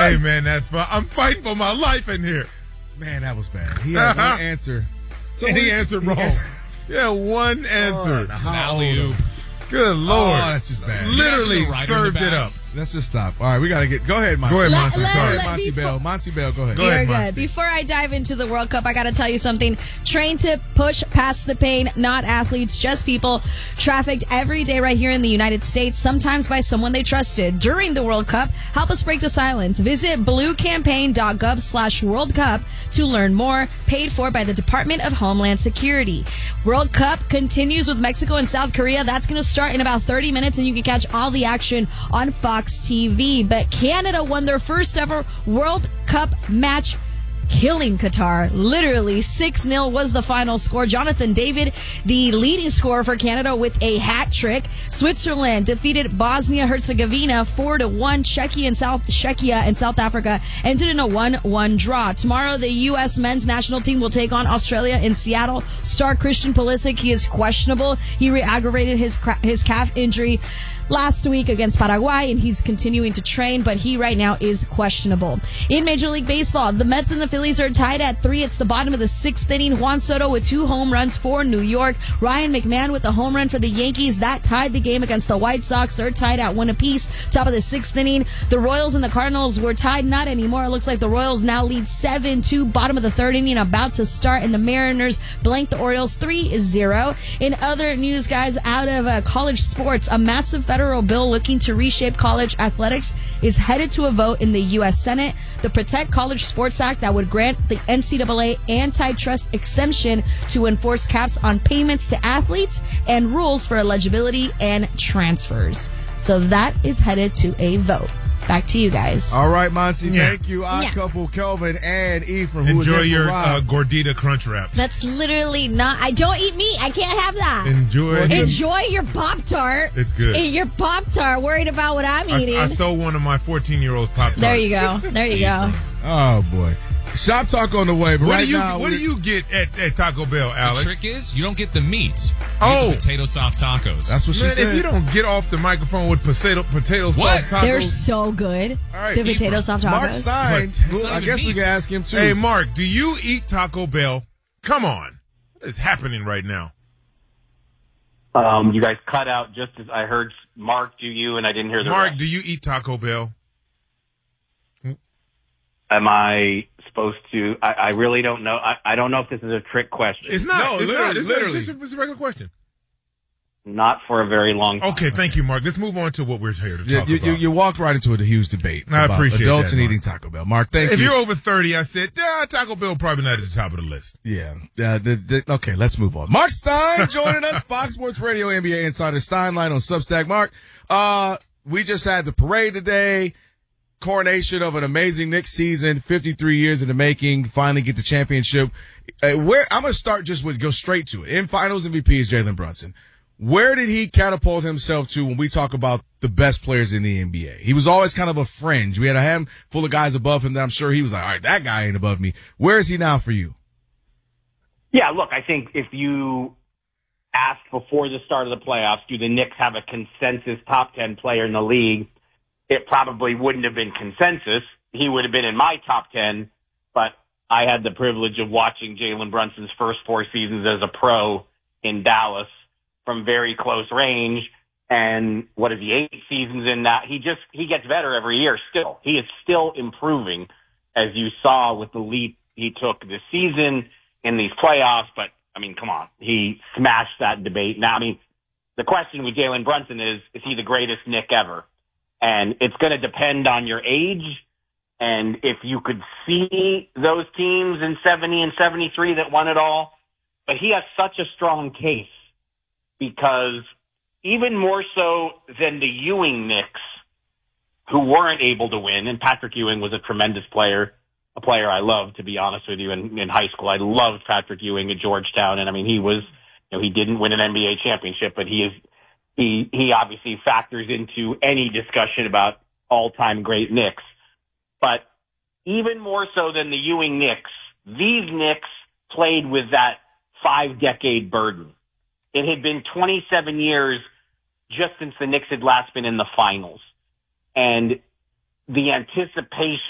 Hey, man, that's fun. I'm fighting for my life in here. Man, that was bad. He had one answer. So and he answered wrong. Yeah, one answer. It's an alley-oop. Good Lord. Oh, that's just bad. Literally served it up. Let's just stop. All right, we got to go ahead, Monty. Go ahead, Monty. Sorry, Monty Bell. Monty Bell, go ahead. Go ahead, You're Monty. good. Before I dive into the World Cup, I got to tell you something. Train to push past the pain, not athletes, just people trafficked every day right here in the United States, sometimes by someone they trusted. During the World Cup, help us break the silence. Visit bluecampaign.gov/World Cup to learn more. Paid for by the Department of Homeland Security. World Cup continues with Mexico and South Korea. That's going to start in about 30 minutes, and you can catch all the action on Fox TV. But Canada won their first ever World Cup match, killing Qatar. Literally 6-0 was the final score. Jonathan David, the leading scorer for Canada, with a hat trick. Switzerland defeated Bosnia-Herzegovina 4-1. Czechia and South Africa ended in a 1-1 draw. Tomorrow, the U.S. men's national team will take on Australia in Seattle. Star Christian Pulisic, he is questionable. He re-aggravated his calf injury last week against Paraguay, and he's continuing to train, but he right now is questionable. In Major League Baseball, the Mets and the Phillies are tied at 3. It's the bottom of the 6th inning. Juan Soto with 2 home runs for New York. Ryan McMahon with a home run for the Yankees. That tied the game against the White Sox. They're tied at 1 apiece. Top of the 6th inning. The Royals and the Cardinals were tied. Not anymore. It looks like the Royals now lead 7-2. Bottom of the 3rd inning about to start, and the Mariners blank the Orioles 3-0. In other news, guys, out of college sports, a massive federal bill looking to reshape college athletics is headed to a vote in the U.S. Senate. The Protect College Sports Act that would grant the NCAA antitrust exemption to enforce caps on payments to athletes and rules for eligibility and transfers. So that is headed to a vote. Back to you guys. All right, Monty. Yeah. Thank you. Odd couple, Kelvin and Ephraim. Who Enjoy was your Rob. Gordita Crunch Wraps. That's literally not. I don't eat meat. I can't have that. Enjoy your Pop-Tart. It's good. Your Pop-Tart. Worried about what I'm eating. I stole one of my 14-year-old's Pop-Tarts. There you go. There you go. Oh, boy. Shop talk on the way. But What right do you now, What do you get at Taco Bell, Alex? The trick is you don't get the meat. You Oh. get the potato soft tacos. That's what she Man, said. if you don't get off the microphone with potato What? soft tacos. They're so good. All right, The potato soft Mark tacos. Stein. It's Who, not I even guess we meat. can ask him, too. Hey, Mark, do you eat Taco Bell? Come on. What is happening right now? You guys cut out just as I heard Mark do you, and I didn't hear the Mark, rest. do you eat Taco Bell? Am I supposed to? I really don't know. I don't know if this is a trick question. It's not. No, it's literally, not. It's literally. It's just a regular question. Not for a very long time. Okay, thank you, Mark. Let's move on to what we're here to You, talk you, about. you walked right into a huge debate I about appreciate adults that, and Mark. eating Taco Bell. Mark, thank If you. you're over 30, I said, Taco Bell probably not at the top of the list. Yeah. Okay, let's move on. Mark Stein joining us, Fox Sports Radio NBA Insider Stein Line on Substack. Mark, we just had the parade today. Coronation of an amazing Knicks season, 53 years in the making, finally get the championship. I'm going to start go straight to it. In finals MVP is Jalen Brunson. Where did he catapult himself to when we talk about the best players in the NBA? He was always kind of a fringe. We had a handful of guys above him that I'm sure he was like, all right, that guy ain't above me. Where is he now for you? Yeah, look, I think if you asked before the start of the playoffs, do the Knicks have a consensus top 10 player in the league? It probably wouldn't have been consensus. He would have been in my top 10, but I had the privilege of watching Jalen Brunson's first 4 seasons as a pro in Dallas from very close range. And what is he, 8 seasons in that? He gets better every year still. He is still improving, as you saw with the leap he took this season in these playoffs. But, I mean, come on. He smashed that debate. Now, I mean, the question with Jalen Brunson is he the greatest Knick ever? And it's going to depend on your age. And if you could see those teams in 70 and 73 that won it all. But he has such a strong case because even more so than the Ewing Knicks, who weren't able to win, and Patrick Ewing was a tremendous player, a player I loved, to be honest with you, in high school. I loved Patrick Ewing at Georgetown. And I mean, he was, he didn't win an NBA championship, but he obviously factors into any discussion about all-time great Knicks. But even more so than the Ewing Knicks, these Knicks played with that 5-decade burden. It had been 27 years just since the Knicks had last been in the finals. And the anticipation